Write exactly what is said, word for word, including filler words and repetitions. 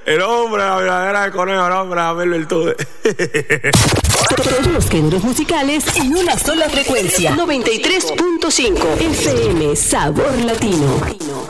El hombre, la verdadera de conejo, el hombre, a ver virtudes. Todos los géneros musicales en una sola frecuencia. noventa y tres punto cinco F M Sabor Latino.